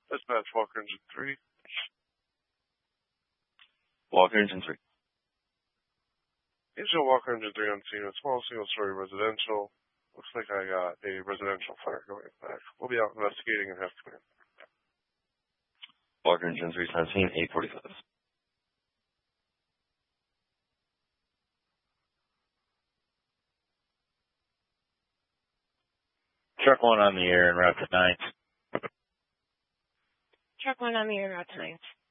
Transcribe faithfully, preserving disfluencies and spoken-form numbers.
Dispatch Walker Engine three. Walker Engine three. Angel Walker Engine three on scene, a small single-story residential. Looks like I got a residential fire going back. We'll be out investigating and have command. Walker Engine three on scene, eight forty-five. Truck one on the air and route to ninth. Truck one on the air, route to ninth.